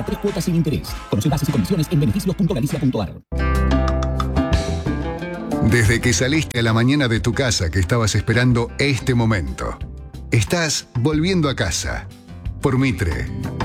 3 cuotas sin interés. Conoce bases y condiciones en beneficios.galicia.ar. Desde que saliste a la mañana de tu casa que estabas esperando este momento, estás volviendo a casa. Por Mitre,